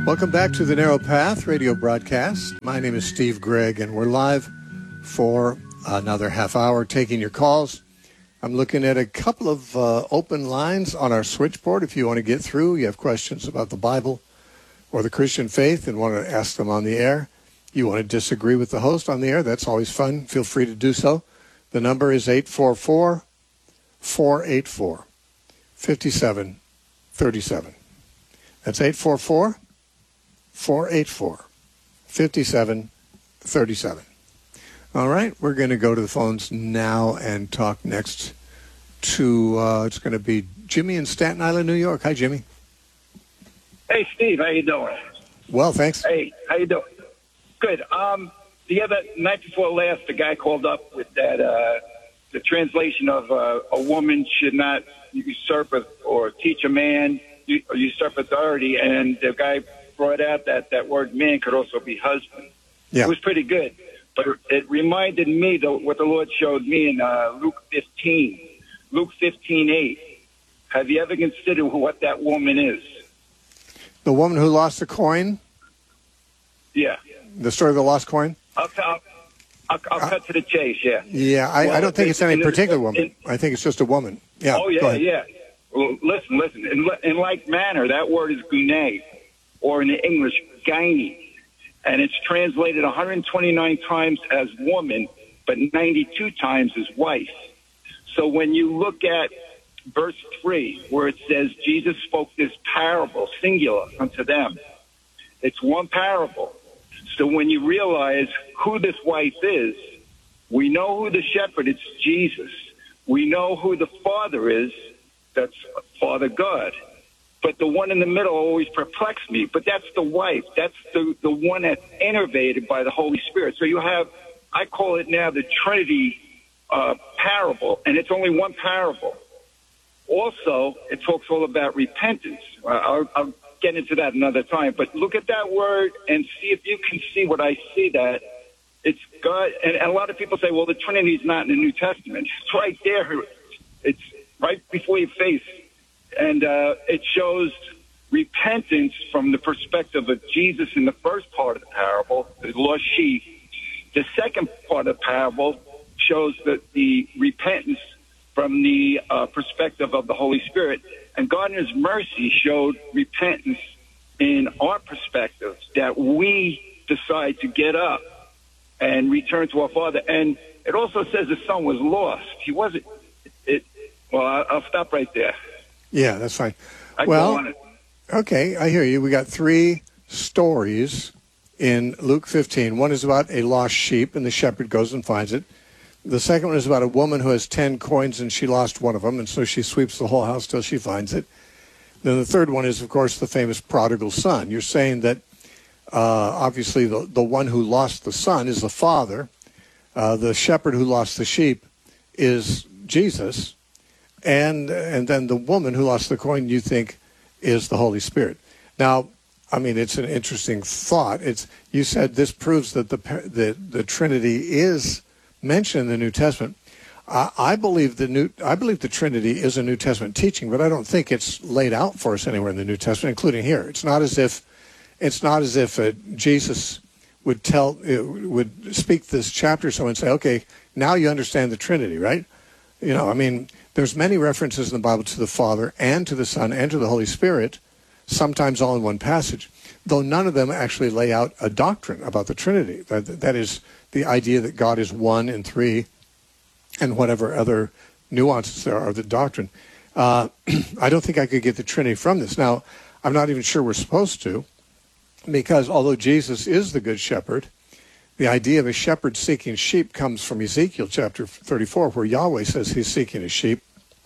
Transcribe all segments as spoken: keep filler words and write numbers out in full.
Welcome back to the Narrow Path radio broadcast. My name is Steve Gregg, and we're live for another half hour taking your calls. I'm looking at a couple of uh, open lines on our switchboard. If you want to get through, you have questions about the Bible or the Christian faith and want to ask them on the air. You want to disagree with the host on the air, that's always fun. Feel free to do so. The number is eight four four, four eight four, five seven three seven. That's eight four four, four eight four, five seven three seven. All right, we're going to go to the phones now and talk next to, uh, it's going to be Jimmy in Staten Island, New York. Hi, Jimmy. Hey, Steve, how you doing? Well, thanks. Hey, how you doing? Good. Um, the other night before last, the guy called up with that, uh, the translation of uh, a woman should not usurp or teach a man or usurp authority, and the guy brought out that that word man could also be husband. Yeah. It was pretty good. But it reminded me of what the Lord showed me in uh, Luke fifteen. Luke fifteen eight. Have you ever considered what that woman is? The woman who lost the coin? Yeah. The story of the lost coin? I'll, I'll, I'll, I'll uh, cut to the chase, yeah. Yeah, I, well, I don't think it's any particular woman. In, I think it's just a woman. Yeah. Oh, yeah, yeah. Well, listen, listen. In, in like manner, that word is gune, or in English, gyne. And it's translated one hundred twenty-nine times as woman, but ninety-two times as wife. So when you look at verse three, where it says Jesus spoke this parable, singular, unto them, it's one parable. So when you realize who this wife is, we know who the shepherd is, Jesus. We know who the father is, that's Father God. But the one in the middle always perplexed me. But that's the wife. That's the, the one that's innervated by the Holy Spirit. So you have, I call it now the Trinity uh, parable, and it's only one parable. Also, it talks all about repentance. I'll, I'll get into that another time. But look at that word and see if you can see what I see that. It's God, and, and a lot of people say, well, the Trinity is not in the New Testament. It's right there. It's right before your face. And uh, it shows repentance from the perspective of Jesus in the first part of the parable, the lost sheep. The second part of the parable shows that the repentance from the uh, perspective of the Holy Spirit. And God in His mercy showed repentance in our perspective, that we decide to get up and return to our Father. And it also says the Son was lost. He wasn't. It. Well, I'll stop right there. Yeah, that's fine. I well, okay, I hear you. We got three stories in Luke fifteen. One is about a lost sheep, and the shepherd goes and finds it. The second one is about a woman who has ten coins, and she lost one of them, and so she sweeps the whole house till she finds it. Then the third one is, of course, the famous prodigal son. You're saying that, uh, obviously, the, the one who lost the son is the father. Uh, the shepherd who lost the sheep is Jesus. And and then the woman who lost the coin, you think, is the Holy Spirit. Now, I mean, it's an interesting thought. It's you said this proves that the the, the Trinity is mentioned in the New Testament. I, I believe the new I believe the Trinity is a New Testament teaching, but I don't think it's laid out for us anywhere in the New Testament, including here. It's not as if it's not as if uh, Jesus would tell would speak this chapter so and say, okay, now you understand the Trinity, right? You know, I mean. There's many references in the Bible to the Father and to the Son and to the Holy Spirit, sometimes all in one passage, though none of them actually lay out a doctrine about the Trinity. That, that is the idea that God is one and three and whatever other nuances there are of the doctrine. Uh, I don't think I could get the Trinity from this. Now, I'm not even sure we're supposed to, because although Jesus is the Good Shepherd, the idea of a shepherd seeking sheep comes from Ezekiel chapter thirty-four, where Yahweh says he's seeking his sheep.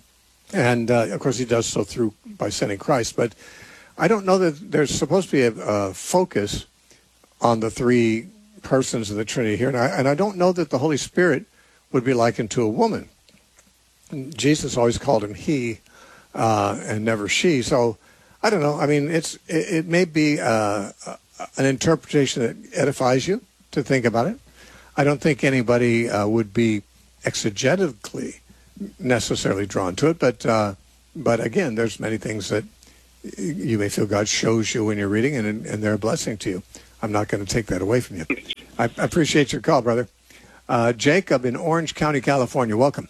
And, uh, of course, he does so through by sending Christ. But I don't know that there's supposed to be a, a focus on the three persons of the Trinity here. And I, and I don't know that the Holy Spirit would be likened to a woman. Jesus always called him he uh, and never she. So I don't know. I mean, it's it, it may be uh, an interpretation that edifies you to think about it. I don't think anybody uh, would be exegetically necessarily drawn to it, but uh, but again, there's many things that you may feel God shows you when you're reading, and, and they're a blessing to you. I'm not going to take that away from you. I, I appreciate your call, brother. Uh, Jacob in Orange County, California. Welcome.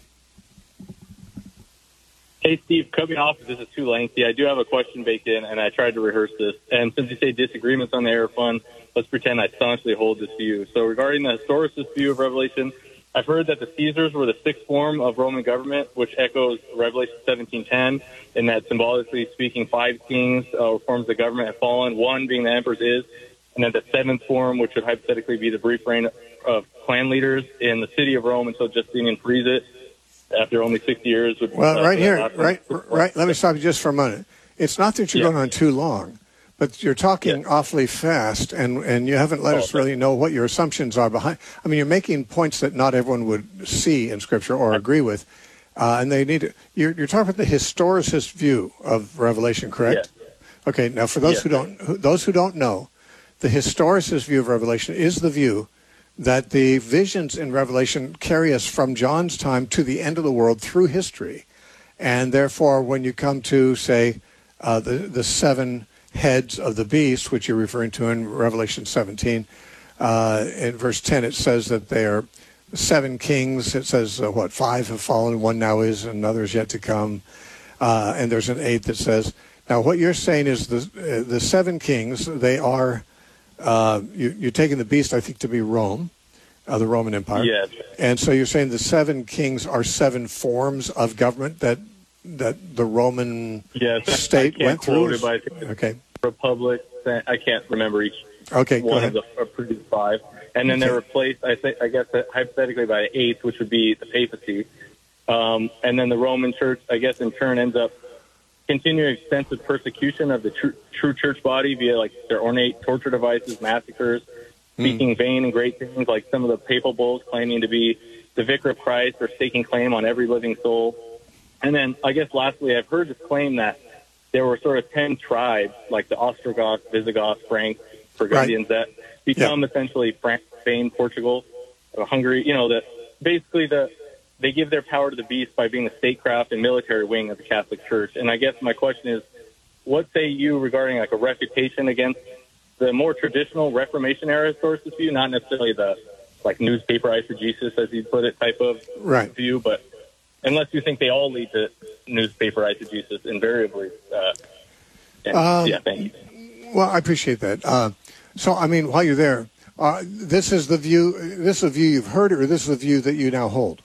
Hey, Steve, cut me off if this is too lengthy. I do have a question baked in, and I tried to rehearse this. And since you say disagreements on the air are fun, let's pretend I staunchly hold this view. So regarding the historicist view of Revelation, I've heard that the Caesars were the sixth form of Roman government, which echoes Revelation seventeen ten, in that symbolically speaking, five kings or forms of government have fallen, one being the emperor's is, and then the seventh form, which would hypothetically be the brief reign of clan leaders in the city of Rome until Justinian frees it after only sixty years. Would, well, uh, right here, right, right. Let me stop you just for a minute. It's not that you're yeah. going on too long, but you're talking yeah. awfully fast, and, and you haven't let oh, us really know what your assumptions are behind. I mean, you're making points that not everyone would see in Scripture or agree with, uh, and they need to. You're, you're talking about the historicist view of Revelation, correct? Yeah. Okay. Now, for those yeah. who don't, who, those who don't know, the historicist view of Revelation is the view that the visions in Revelation carry us from John's time to the end of the world through history. And therefore, when you come to, say, uh, the, the seven heads of the beast, which you're referring to in Revelation seventeen, uh, in verse ten, it says that they are seven kings. It says, uh, what, five have fallen, one now is, and another is yet to come. Uh, and there's an eighth that says, now what you're saying is the, uh, the seven kings, they are... Uh, you, you're taking the beast, I think, to be Rome, uh, the Roman Empire. Yes. And so you're saying the seven kings are seven forms of government that that the Roman yes. state I went through? It, but I think okay. Republic, I can't remember each okay, one of the previous five. And then okay. they're replaced, I think, I guess, hypothetically by the eighth, which would be the papacy. Um, and then the Roman Church, I guess, in turn ends up continuing extensive persecution of the true, true church body via like their ornate torture devices, massacres, speaking mm. vain and great things like some of the papal bulls claiming to be the vicar of Christ or staking claim on every living soul. And then I guess lastly, I've heard this claim that there were sort of ten tribes like the Ostrogoths, Visigoths, Franks, Burgundians right. that become yeah. essentially France, Spain, Portugal, Hungary, you know, that basically the they give their power to the beast by being the statecraft and military wing of the Catholic Church. And I guess my question is, what say you regarding like a refutation against the more traditional Reformation era historicist view, not necessarily the like newspaper eisegesis, as you put it, type of right. view, but unless you think they all lead to newspaper eisegesis invariably. Uh, and, um, yeah, thank you. Well, I appreciate that. Uh, so, I mean, while you're there, uh, this is the view. This is a view you've heard, or this is the view that you now hold.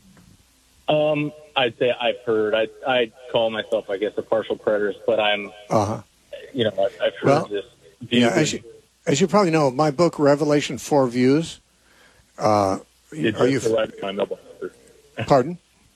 Um, I'd say I've heard. I I call myself, I guess, a partial preterist, but I'm, uh-huh. you know, I've, I've heard well, this view. Yeah, as you, as you probably know, my book, Revelation Four Views. Uh, it are you? Arrived in my mailbox. Pardon?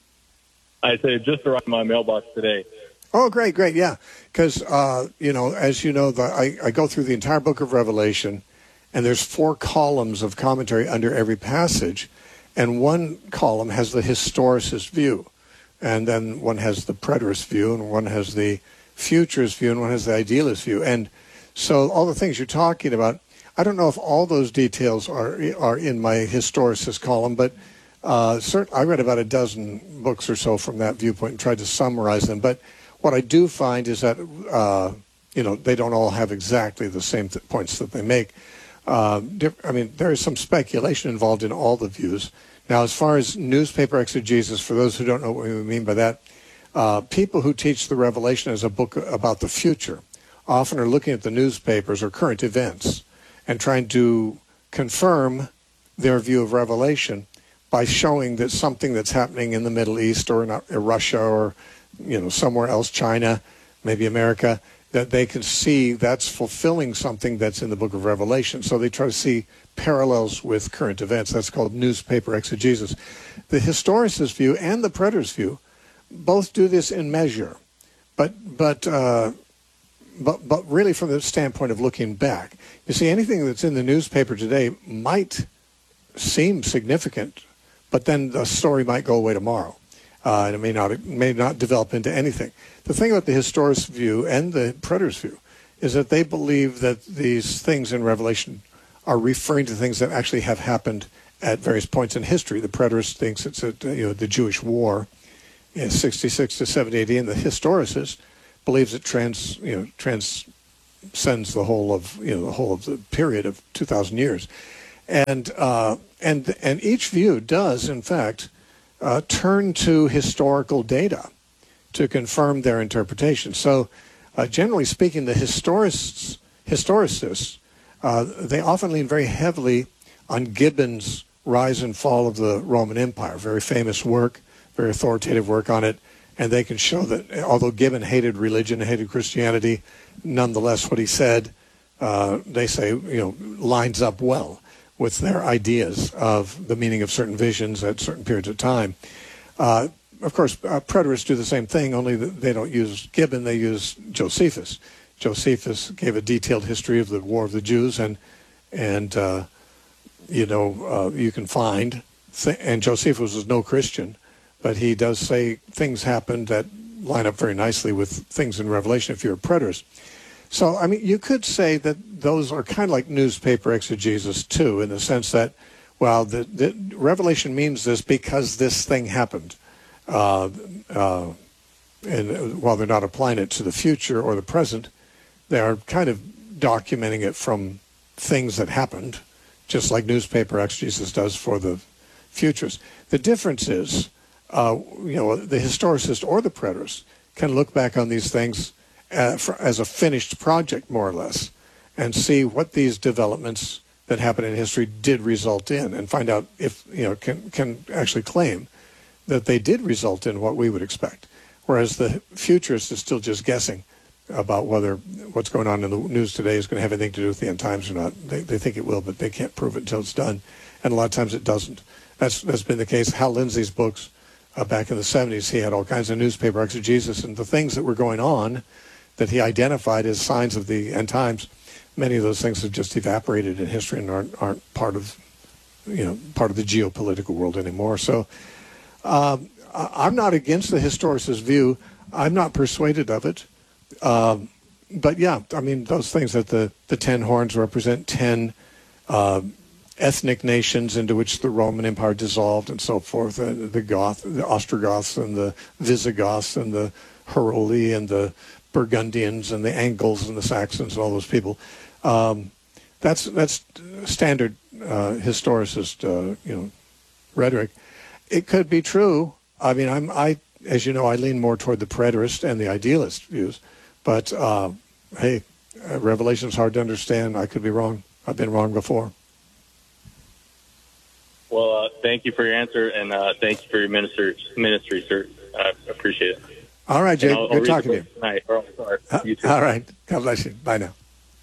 I said it just arrived in my mailbox today. Oh, great, great, yeah. Because uh, you know, as you know, the, I I go through the entire book of Revelation, and there's four columns of commentary under every passage. And one column has the historicist view, and then one has the preterist view, and one has the futurist view, and one has the idealist view. And so all the things you're talking about, I don't know if all those details are are in my historicist column, but uh, cert- I read about a dozen books or so from that viewpoint and tried to summarize them. But what I do find is that, uh, you know, they don't all have exactly the same th- points that they make. Uh, I mean, there is some speculation involved in all the views. Now, as far as newspaper exegesis, for those who don't know what we mean by that, uh, people who teach the Revelation as a book about the future often are looking at the newspapers or current events and trying to confirm their view of Revelation by showing that something that's happening in the Middle East or in uh, Russia or, you know, somewhere else, China, maybe America, that they can see that's fulfilling something that's in the book of Revelation. So they try to see parallels with current events. That's called newspaper exegesis. The historicist view and the preterist view both do this in measure, but but uh, but but really from the standpoint of looking back. You see, anything that's in the newspaper today might seem significant, but then the story might go away tomorrow. Uh, and it may not it may not develop into anything. The thing about the historicist view and the preterist view is that they believe that these things in Revelation are referring to things that actually have happened at various points in history. The preterist thinks it's a, you know, the Jewish war in sixty-six to seventy A D, and the historicist believes it trans, you know, transcends the whole of, you know, the whole of the period of two thousand years. And, uh, and, and each view does, in fact, uh, turn to historical data to confirm their interpretation. So, uh, generally speaking, the historists, historicists, uh, they often lean very heavily on Gibbon's Rise and Fall of the Roman Empire, very famous work, very authoritative work on it. And they can show that although Gibbon hated religion, hated Christianity, nonetheless what he said, uh, they say, you know, lines up well with their ideas of the meaning of certain visions at certain periods of time. Uh, of course, uh, preterists do the same thing, only that they don't use Gibbon, they use Josephus. Josephus gave a detailed history of the War of the Jews, and, and uh, you know, uh, you can find, th- and Josephus was no Christian, but he does say things happened that line up very nicely with things in Revelation if you're a preterist. So, I mean, you could say that those are kind of like newspaper exegesis, too, in the sense that, well, the, the Revelation means this because this thing happened. Uh, uh, and while they're not applying it to the future or the present, they are kind of documenting it from things that happened, just like newspaper exegesis does for the futures. The difference is, Uh, you know, the historicist or the preterist can look back on these things uh, for, as a finished project, more or less, and see what these developments that happened in history did result in, and find out if, you know, can can actually claim that they did result in what we would expect. Whereas the futurist is still just guessing about whether what's going on in the news today is going to have anything to do with the end times or not. They, they think it will, but they can't prove it until it's done. And a lot of times it doesn't. That's that's been the case. Hal Lindsey's books, uh, back in the seventies, he had all kinds of newspaper exegesis, and the things that were going on that he identified as signs of the end times, many of those things have just evaporated in history and aren't, aren't part of, you know, part of the geopolitical world anymore. So um, I'm not against the historicist view. I'm not persuaded of it. Um, but yeah, I mean, those things that the, the ten horns represent ten uh, ethnic nations into which the Roman Empire dissolved and so forth, uh, the Goth, the Ostrogoths and the Visigoths and the Heruli and the Burgundians and the Angles and the Saxons and all those people. Um, that's that's standard uh, historicist, uh, you know, rhetoric. It could be true. I mean, I'm I as you know, I lean more toward the preterist and the idealist views. But uh, hey, uh, Revelation is hard to understand. I could be wrong. I've been wrong before. Well, uh, thank you for your answer, and uh, thank you for your minister, ministry, sir. I appreciate it. All right, Jake. I'll, Good I'll talking to you. Tonight. Oh, sorry. Uh, You too. all right. God bless you. Bye now.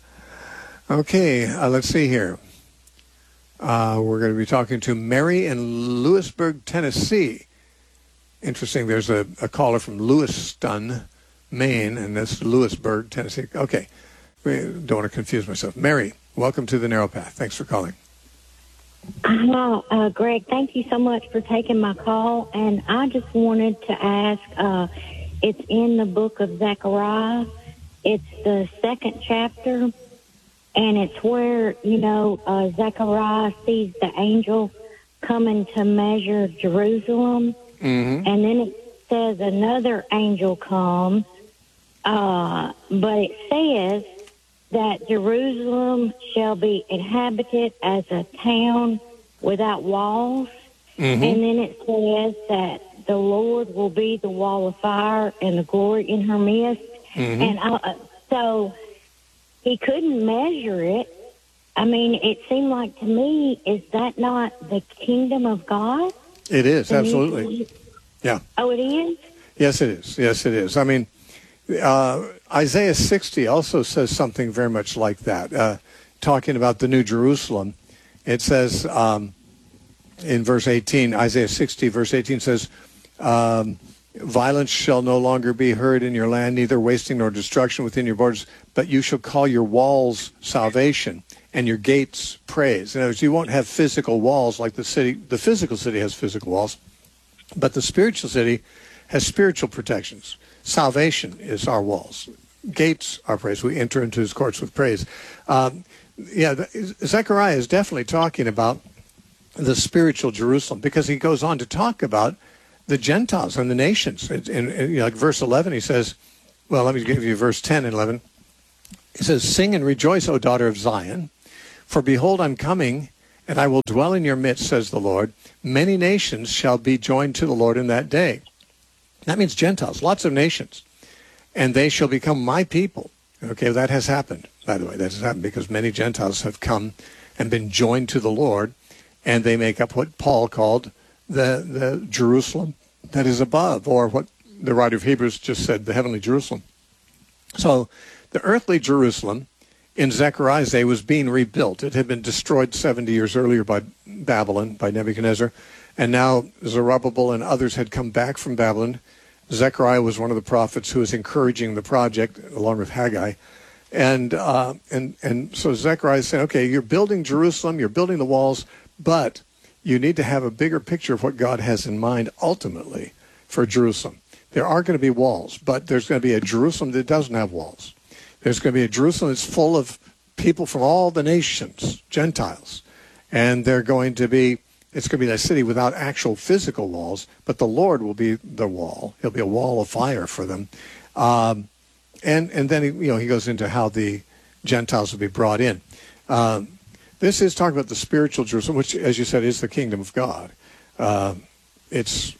Okay, uh, let's see here. Uh, we're going to be talking to Mary in Lewisburg, Tennessee. Interesting. There's a, a caller from Lewiston, Maine, and that's Lewisburg, Tennessee. Okay. We don't want to confuse myself. Mary, welcome to the Narrow Path. Thanks for calling. Hi, uh, Greg. Thank you so much for taking my call. And I just wanted to ask, uh, it's in the book of Zechariah. It's the second chapter, and it's where, you know, uh, Zechariah sees the angel coming to measure Jerusalem. Mm-hmm. And then it says another angel comes, uh, but it says that Jerusalem shall be inhabited as a town without walls. Mm-hmm. And then it says that the Lord will be the wall of fire and the glory in her midst. Mm-hmm. And I, so he couldn't measure it. I mean, it seemed like to me, is that not the kingdom of God? It is, absolutely. Yeah. Oh, it is? Yes, it is. Yes, it is. I mean, uh, Isaiah sixty also says something very much like that, uh, talking about the New Jerusalem. It says um, in verse eighteen, Isaiah sixty, verse eighteen says, um, violence shall no longer be heard in your land, neither wasting nor destruction within your borders, but you shall call your walls salvation and your gates praise. In other words, you won't have physical walls like the city. The physical city has physical walls, but the spiritual city has spiritual protections. Salvation is our walls. Gates are praise. We enter into his courts with praise. Um, yeah, the, Zechariah is definitely talking about the spiritual Jerusalem, because he goes on to talk about the Gentiles and the nations. In, in, in, you know, like verse eleven, he says, well, let me give you verse ten and eleven. It says, "Sing and rejoice, O daughter of Zion, for behold, I'm coming, and I will dwell in your midst, says the Lord. Many nations shall be joined to the Lord in that day." That means Gentiles, lots of nations. "And they shall become my people." Okay, that has happened, by the way. That has happened because many Gentiles have come and been joined to the Lord, and they make up what Paul called the, the Jerusalem that is above, or what the writer of Hebrews just said, the heavenly Jerusalem. So the earthly Jerusalem in Zechariah's day was being rebuilt. It had been destroyed seventy years earlier by Babylon, by Nebuchadnezzar, and now Zerubbabel and others had come back from Babylon. Zechariah was one of the prophets who was encouraging the project, along with Haggai. And uh, and and so Zechariah is saying, okay, you're building Jerusalem, you're building the walls, but you need to have a bigger picture of what God has in mind ultimately for Jerusalem. There are going to be walls, but there's going to be a Jerusalem that doesn't have walls. There's going to be a Jerusalem that's full of people from all the nations, Gentiles. And they're going to be, it's going to be a city without actual physical walls, but the Lord will be the wall. He'll be a wall of fire for them. Um, and and then, he, you know, he goes into how the Gentiles will be brought in. Um, this is talking about the spiritual Jerusalem, which, as you said, is the kingdom of God. Uh, it's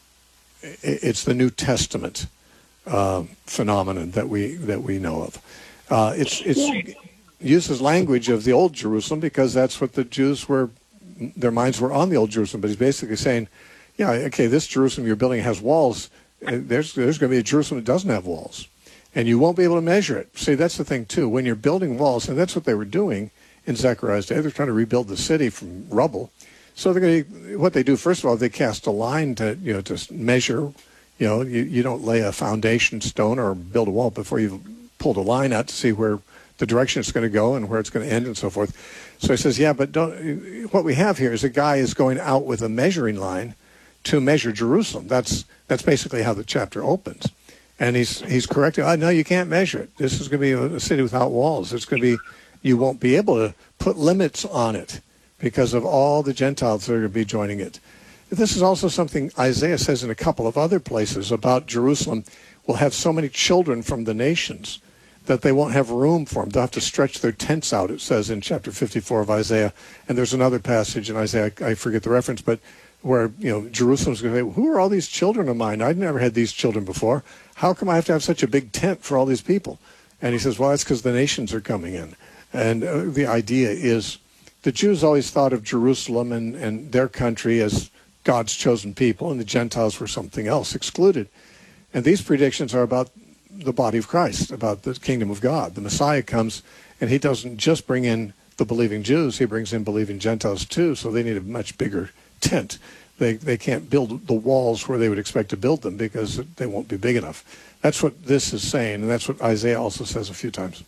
it's the New Testament uh, phenomenon that we that we know of. Uh, it's it's it uses language of the old Jerusalem because that's what the Jews were. Their minds were on the old Jerusalem, but he's basically saying, yeah, okay, this Jerusalem you're building has walls. There's there's going to be a Jerusalem that doesn't have walls, and you won't be able to measure it. See, that's the thing too. When you're building walls, and that's what they were doing in Zechariah's day, they're trying to rebuild the city from rubble. So they're going to, what they do first of all, they cast a line to you know to measure. You know, you, you don't lay a foundation stone or build a wall before you've pulled a line out to see where the direction it's going to go and where it's going to end and so forth. So he says, yeah, but don't, what we have here is a guy is going out with a measuring line to measure Jerusalem. That's that's basically how the chapter opens. And he's he's correcting, oh, no, you can't measure it. This is going to be a, a city without walls. It's going to be, you won't be able to put limits on it because of all the Gentiles that are going to be joining it. This is also something Isaiah says in a couple of other places about Jerusalem will have so many children from the nations that they won't have room for them. They'll have to stretch their tents out, it says in chapter fifty-four of Isaiah. And there's another passage in Isaiah, I forget the reference, but where, you know, Jerusalem's going to say, who are all these children of mine? I've never had these children before. How come I have to have such a big tent for all these people? And he says, well, that's because the nations are coming in. And uh, the idea is the Jews always thought of Jerusalem and, and their country as God's chosen people, and the Gentiles were something else, excluded. And these predictions are about the body of Christ, about the kingdom of God. The Messiah comes, and he doesn't just bring in the believing Jews, he brings in believing Gentiles too, so they need a much bigger tent. They they can't build the walls where they would expect to build them because they won't be big enough. That's what this is saying, and that's what Isaiah also says a few times.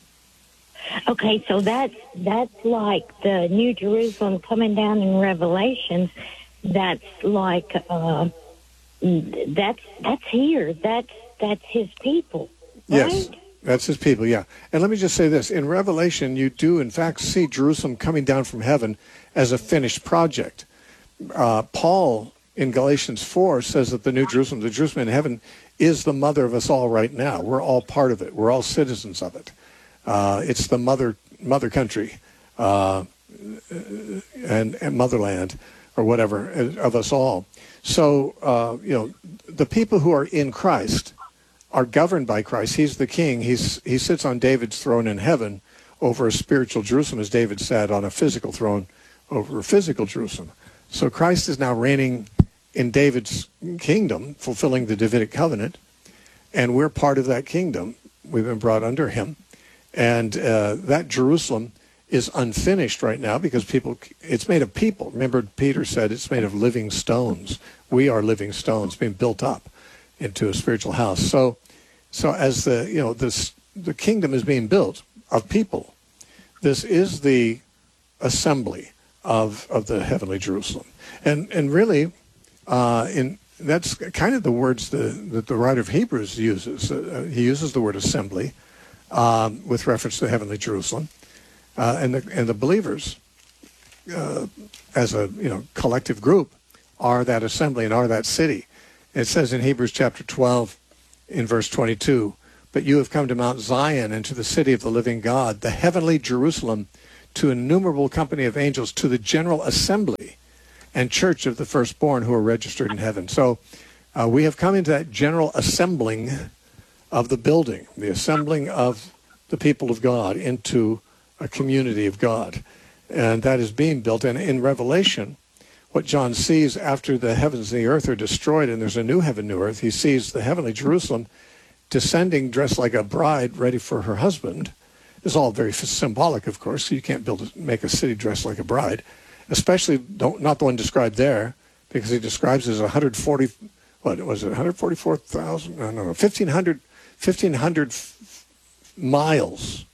Okay, so that's, that's like the New Jerusalem coming down in Revelations. That's like, uh, that's that's here. That's that's his people, right? Yes, that's his people, yeah. And let me just say this. In Revelation, you do, in fact, see Jerusalem coming down from heaven as a finished project. Uh, Paul, in Galatians four, says that the New Jerusalem, the Jerusalem in heaven, is the mother of us all right now. We're all part of it. We're all citizens of it. Uh, it's the mother mother country uh, and, and motherland, or whatever, of us all. So, uh, you know, the people who are in Christ are governed by Christ. He's the king. He's He sits on David's throne in heaven over a spiritual Jerusalem, as David sat on a physical throne over a physical Jerusalem. So Christ is now reigning in David's kingdom, fulfilling the Davidic covenant, and we're part of that kingdom. We've been brought under him. And uh, that Jerusalem is unfinished right now because people, it's made of people. Remember, Peter said it's made of living stones. We are living stones being built up into a spiritual house. So, so as the, you know, this, the kingdom is being built of people, this is the assembly of, of the heavenly Jerusalem. And, and really, uh, in, that's kind of the words the, that the writer of Hebrews uses. Uh, he uses the word assembly um, with reference to heavenly Jerusalem. Uh, and the and the believers, uh, as a you know collective group, are that assembly and are that city. It says in Hebrews chapter twelve, in verse twenty-two, but you have come to Mount Zion and to the city of the living God, the heavenly Jerusalem, to an innumerable company of angels, to the general assembly and church of the firstborn who are registered in heaven. So uh, we have come into that general assembling of the building, the assembling of the people of God into a community of God. And that is being built. And in Revelation, what John sees after the heavens and the earth are destroyed and there's a new heaven, new earth, he sees the heavenly Jerusalem descending dressed like a bride ready for her husband. It's all very symbolic, of course. So you can't build a, make a city dressed like a bride, especially don't, not the one described there, because he describes it as one hundred forty, what was it, one hundred forty-four thousand, no, no, no, fifteen hundred, fifteen hundred f- miles.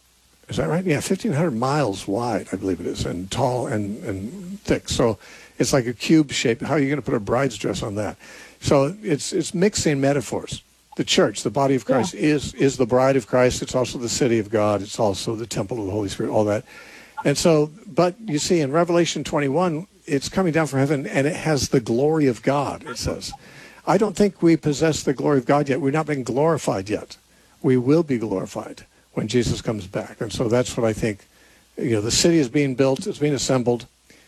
Is that right? Yeah, fifteen hundred miles wide, I believe it is, and tall and, and thick. So it's like a cube shape. How are you going to put a bride's dress on that? So it's it's mixing metaphors. The church, the body of Christ, yeah. is is the bride of Christ. It's also the city of God. It's also the temple of the Holy Spirit, all that. And so, but you see, in Revelation twenty-one, it's coming down from heaven, and it has the glory of God, it says. I don't think we possess the glory of God yet. We've not been glorified yet. We will be glorified when Jesus comes back. And so that's what I think. You know, the city is being built. It's being assembled.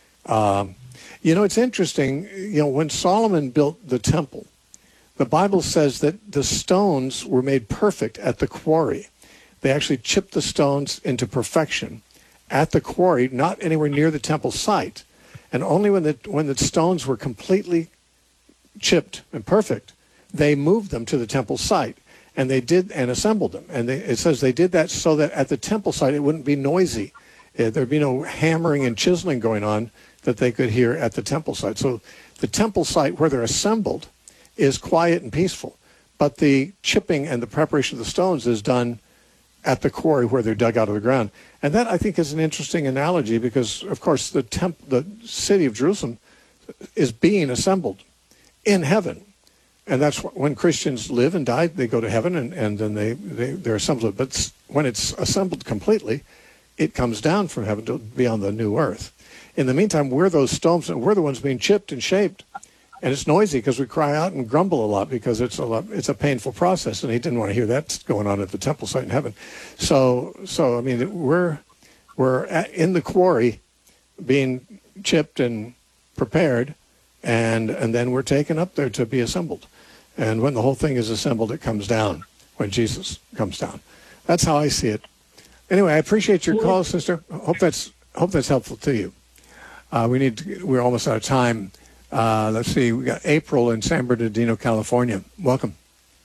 Um, you know, it's interesting. You know, when Solomon built the temple, the Bible says that the stones were made perfect at the quarry. They actually chipped the stones into perfection at the quarry, not anywhere near the temple site. And only when the when the stones were completely chipped and perfect, they moved them to the temple site. And they did, and assembled them. And they, it says they did that so that at the temple site it wouldn't be noisy. Uh, there'd be no hammering and chiseling going on that they could hear at the temple site. So the temple site where they're assembled is quiet and peaceful. But the chipping and the preparation of the stones is done at the quarry where they're dug out of the ground. And that, I think, is an interesting analogy because, of course, the temp, the city of Jerusalem is being assembled in heaven. And that's when Christians live and die, they go to heaven, and, and then they, they, they're assembled. But when it's assembled completely, it comes down from heaven to be on the new earth. In the meantime, we're those stones, and we're the ones being chipped and shaped. And it's noisy because we cry out and grumble a lot because it's a lot, it's a painful process, and he didn't want to hear that going on at the temple site in heaven. So, so I mean, we're we're at, in the quarry, being chipped and prepared, and and then we're taken up there to be assembled. And when the whole thing is assembled, it comes down when Jesus comes down. That's how I see it. Anyway, I appreciate your call, sister. Hope that's hope that's helpful to you. Uh, we need to, we're almost out of time. Uh, let's see. We got April in San Bernardino, California. Welcome.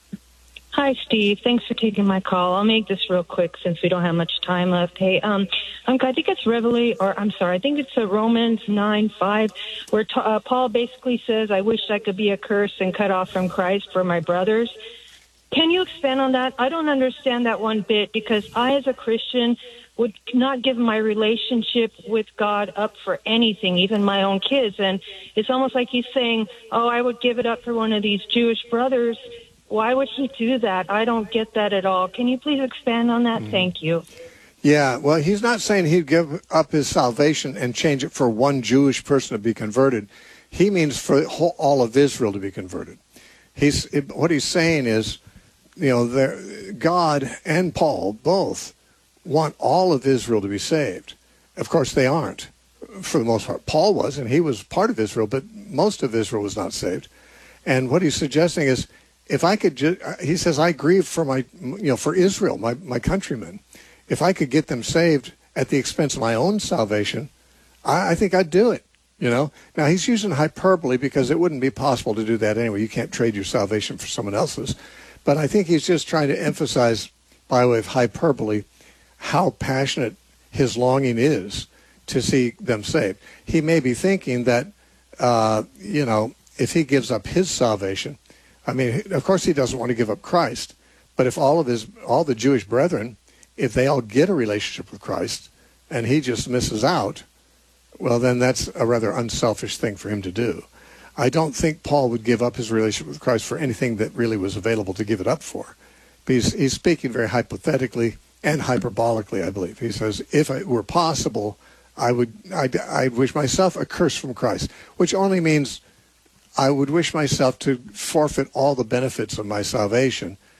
Hi, Steve. Thanks for taking my call. I'll make this real quick since we don't have much time left. Hey, um, I think it's Revelation, or I'm sorry, I think it's uh, Romans nine five, where t- uh, Paul basically says, I wish I could be accursed and cut off from Christ for my brothers. Can you expand on that? I don't understand that one bit because I, as a Christian, would not give my relationship with God up for anything, even my own kids. And it's almost like he's saying, oh, I would give it up for one of these Jewish brothers. Why would he do that? I don't get that at all. Can you please expand on that? Mm. Thank you. Yeah, well, he's not saying he'd give up his salvation and change it for one Jewish person to be converted. He means for all of Israel to be converted. He's what he's saying is, you know, God and Paul both want all of Israel to be saved. Of course, they aren't, for the most part. Paul was, and he was part of Israel, but most of Israel was not saved. And what he's suggesting is, if I could, ju- he says, I grieve for my, you know, for Israel, my, my countrymen. If I could get them saved at the expense of my own salvation, I, I think I'd do it, you know. Now, he's using hyperbole because it wouldn't be possible to do that anyway. You can't trade your salvation for someone else's. But I think he's just trying to emphasize, by way of hyperbole, how passionate his longing is to see them saved. He may be thinking that, uh, you know, if he gives up his salvation, I mean, of course he doesn't want to give up Christ, but if all of his, all the Jewish brethren, if they all get a relationship with Christ and he just misses out, well, then that's a rather unselfish thing for him to do. I don't think Paul would give up his relationship with Christ for anything that really was available to give it up for. But he's, he's speaking very hypothetically and hyperbolically, I believe. He says, if it were possible, I would, I'd, I'd wish myself a curse from Christ, which only means I would wish myself to forfeit all the benefits of my salvation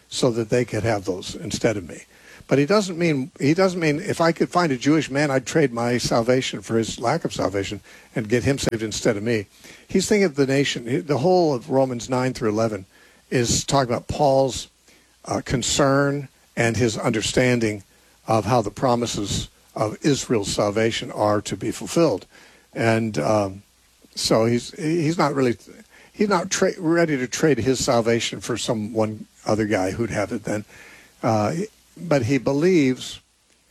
so that they could have those instead of me. But he doesn't mean he doesn't mean if I could find a Jewish man, I'd trade my salvation for his lack of salvation and get him saved instead of me. He's thinking of the nation. The whole of Romans nine through eleven is talking about Paul's uh, concern and his understanding of how the promises of Israel's salvation are to be fulfilled. And um, so he's he's not really he's not tra- ready to trade his salvation for some one other guy who'd have it then. Uh, But he believes,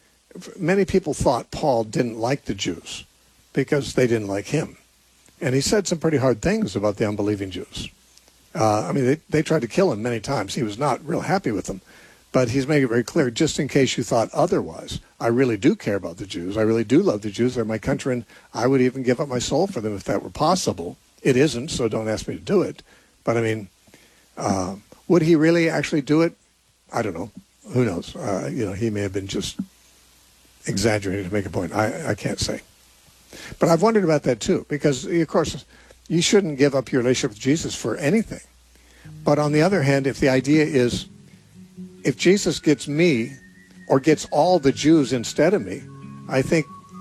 many people thought Paul didn't like the Jews because they didn't like him. And he said some pretty hard things about the unbelieving Jews. Uh, I mean, they, they tried to kill him many times. He was not real happy with them. But he's making it very clear, just in case you thought otherwise, I really do care about the Jews. I really do love the Jews. They're my country, and I would even give up my soul for them if that were possible. It isn't, so don't ask me to do it. But, I mean, uh, would he really actually do it? I don't know. Who knows? Uh, you know, he may have been just exaggerating to make a point. I, I can't say. But I've wondered about that too, because, of course, you shouldn't give up your relationship with Jesus for anything. But on the other hand, if the idea is, if Jesus gets me or gets all the Jews instead of me, I think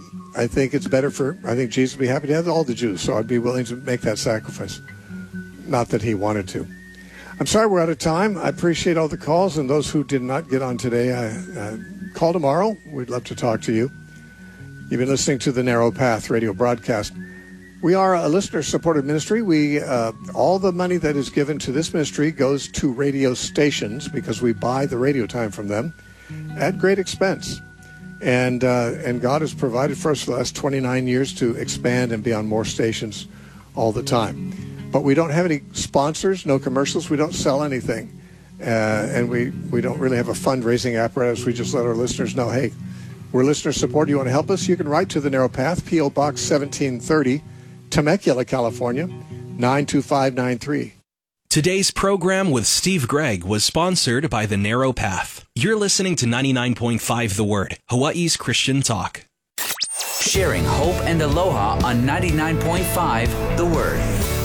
I think it's better for, I think Jesus would be happy to have all the Jews, so I'd be willing to make that sacrifice. Not that he wanted to. I'm sorry we're out of time. I appreciate all the calls, and those who did not get on today, I, uh, call tomorrow. We'd love to talk to you. You've been listening to the Narrow Path radio broadcast. We are a listener-supported ministry. We uh, all the money that is given to this ministry goes to radio stations because we buy the radio time from them at great expense. And uh, and God has provided for us for the last twenty-nine years to expand and be on more stations all the time. But we don't have any sponsors, no commercials. We don't sell anything. Uh, and we, we don't really have a fundraising apparatus. We just let our listeners know, hey, we're listener support. You want to help us? You can write to The Narrow Path, P O. Box seventeen thirty, Temecula, California, nine two five nine three. Today's program with Steve Gregg was sponsored by The Narrow Path. You're listening to ninety-nine point five The Word, Hawaii's Christian talk. Sharing hope and aloha on ninety-nine point five The Word.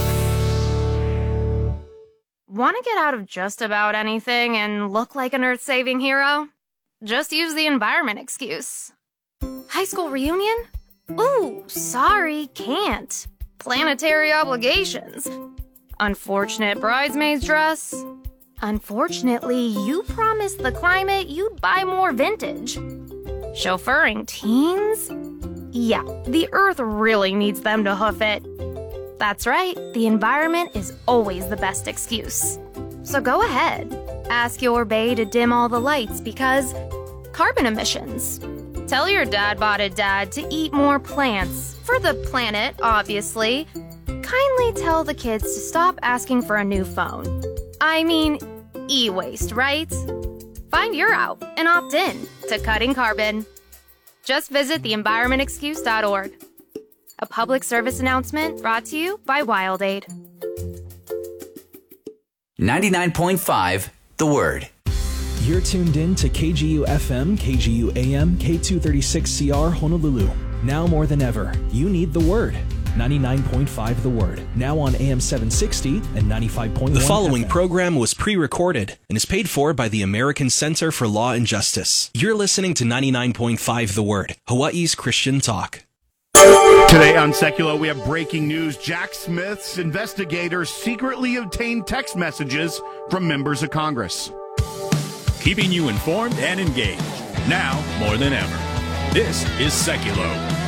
Want to get out of just about anything and look like an earth-saving hero? Just use the environment excuse. High school reunion? Ooh, sorry, can't. Planetary obligations. Unfortunate bridesmaid's dress. Unfortunately, you promised the climate you'd buy more vintage. Chauffeuring teens? Yeah, the earth really needs them to hoof it. That's right, the environment is always the best excuse. So go ahead, ask your bae to dim all the lights because carbon emissions. Tell your dad-botted dad to eat more plants, for the planet, obviously. Kindly tell the kids to stop asking for a new phone. I mean, e-waste, right? Find your out and opt in to cutting carbon. Just visit the environment excuse dot org. A public service announcement brought to you by WildAid. ninety-nine point five The Word. You're tuned in to K G U F M, K G U A M, K two thirty-six C R Honolulu. Now more than ever, you need the Word. ninety-nine point five The Word. Now on A M seven sixty and ninety-five point one. The following F M. program was pre-recorded and is paid for by the American Center for Law and Justice. You're listening to ninety-nine point five The Word, Hawaii's Christian talk. Today on Secular, we have breaking news. Jack Smith's investigators secretly obtained text messages from members of Congress. Keeping you informed and engaged, now more than ever. This is Secular.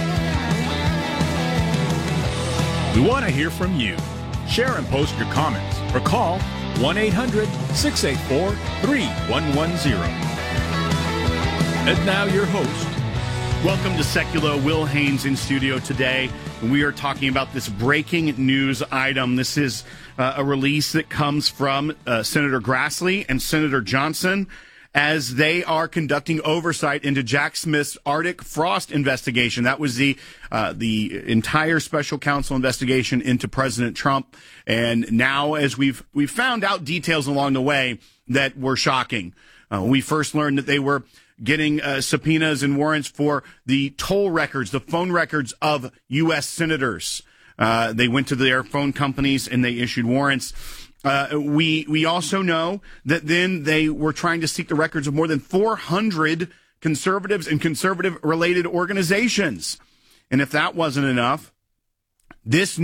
We want to hear from you. Share and post your comments or call one eight hundred, six eight four, three one one zero. And now your host. Welcome to Secular. Will Haynes in studio today. And we are talking about this breaking news item. This is uh, a release that comes from uh, Senator Grassley and Senator Johnson as they are conducting oversight into Jack Smith's Arctic Frost investigation. That was the uh, the entire special counsel investigation into President Trump. And now, as we've we've found out details along the way that were shocking. Uh, we first learned that they were getting uh, subpoenas and warrants for the toll records, the phone records of U S senators. Uh, they went to their phone companies and they issued warrants. Uh, we we also know that then they were trying to seek the records of more than four hundred conservatives and conservative-related organizations. And if that wasn't enough, this